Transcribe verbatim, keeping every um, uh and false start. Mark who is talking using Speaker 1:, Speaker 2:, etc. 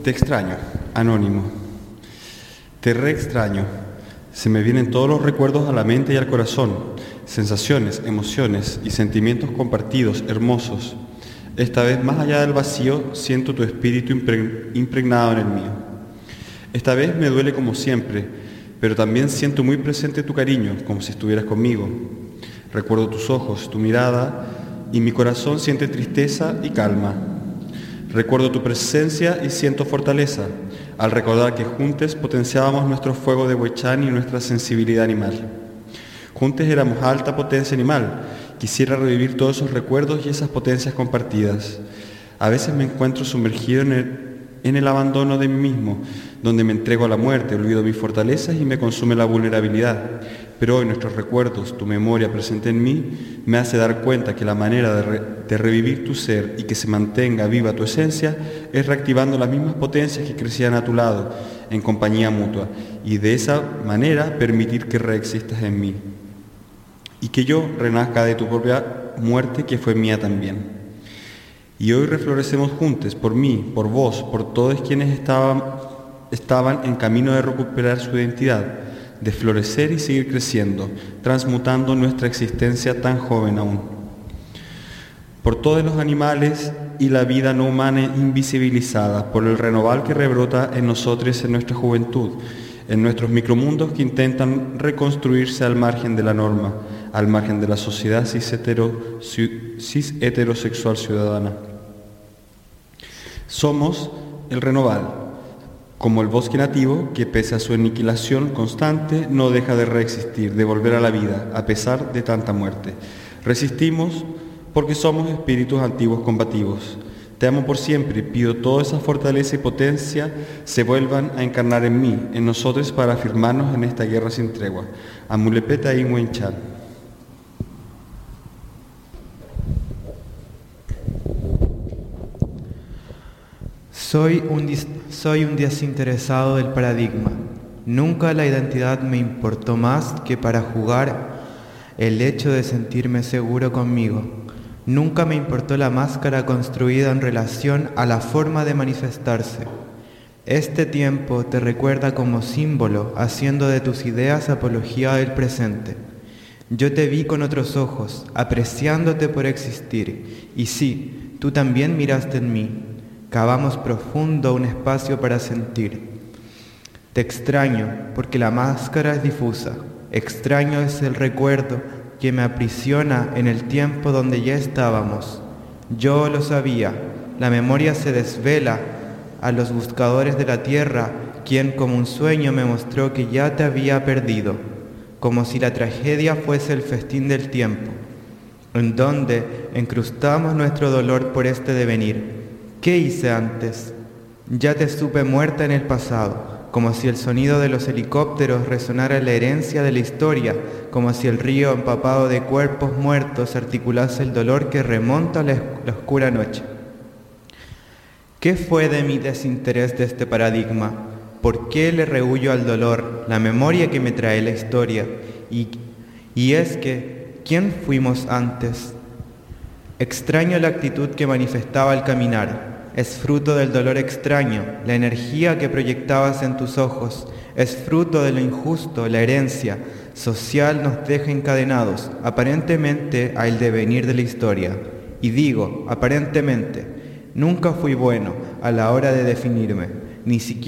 Speaker 1: Te extraño, anónimo. Te re extraño. Se me vienen todos los recuerdos a la mente y al corazón, sensaciones, emociones y sentimientos compartidos, hermosos. Esta vez, más allá del vacío, siento tu espíritu impregnado en el mío. Esta vez me duele como siempre, pero también siento muy presente tu cariño, como si estuvieras conmigo. Recuerdo tus ojos, tu mirada, y mi corazón siente tristeza y calma. Recuerdo tu presencia y siento fortaleza, al recordar que juntos potenciábamos nuestro fuego de Huaychán y nuestra sensibilidad animal. Juntos éramos alta potencia animal. Quisiera revivir todos esos recuerdos y esas potencias compartidas. A veces me encuentro sumergido en el, en el abandono de mí mismo, donde me entrego a la muerte, olvido mis fortalezas y me consume la vulnerabilidad. Pero hoy nuestros recuerdos, tu memoria presente en mí, me hace dar cuenta que la manera de, re, de revivir tu ser y que se mantenga viva tu esencia es reactivando las mismas potencias que crecían a tu lado, en compañía mutua, y de esa manera permitir que reexistas en mí. Y que yo renazca de tu propia muerte que fue mía también. Y hoy reflorecemos juntos, por mí, por vos, por todos quienes estaban, estaban en camino de recuperar su identidad, de florecer y seguir creciendo, transmutando nuestra existencia tan joven aún. Por todos los animales y la vida no humana invisibilizada, por el renoval que rebrota en nosotros en nuestra juventud, en nuestros micromundos que intentan reconstruirse al margen de la norma, al margen de la sociedad cis-hetero, cis-heterosexual ciudadana. Somos el renoval, como el bosque nativo que pese a su aniquilación constante no deja de reexistir, de volver a la vida, a pesar de tanta muerte. Resistimos porque somos espíritus antiguos combativos. Te amo por siempre y pido toda esa fortaleza y potencia se vuelvan a encarnar en mí, en nosotros, para afirmarnos en esta guerra sin tregua. Amulepeta y Huaychán.
Speaker 2: Soy un, soy un desinteresado del paradigma. Nunca la identidad me importó más que para jugar el hecho de sentirme seguro conmigo. Nunca me importó la máscara construida en relación a la forma de manifestarse. Este tiempo te recuerda como símbolo, haciendo de tus ideas apología del presente. Yo te vi con otros ojos, apreciándote por existir, y sí, tú también miraste en mí. Cavamos profundo un espacio para sentir. Te extraño porque la máscara es difusa. Extraño es el recuerdo que me aprisiona en el tiempo donde ya estábamos. Yo lo sabía. La memoria se desvela a los buscadores de la tierra, quien como un sueño me mostró que ya te había perdido, como si la tragedia fuese el festín del tiempo, en donde encrustamos nuestro dolor por este devenir. ¿Qué hice antes? Ya te supe muerta en el pasado, como si el sonido de los helicópteros resonara en la herencia de la historia, como si el río empapado de cuerpos muertos articulase el dolor que remonta a la, la oscura noche. ¿Qué fue de mi desinterés de este paradigma? ¿Por qué le rehuyo al dolor, la memoria que me trae la historia? Y, y es que, ¿quién fuimos antes? Extraño la actitud que manifestaba al caminar. Es fruto del dolor extraño, la energía que proyectabas en tus ojos. Es fruto de lo injusto, la herencia social nos deja encadenados, aparentemente al devenir de la historia. Y digo, aparentemente, nunca fui bueno a la hora de definirme, ni siquiera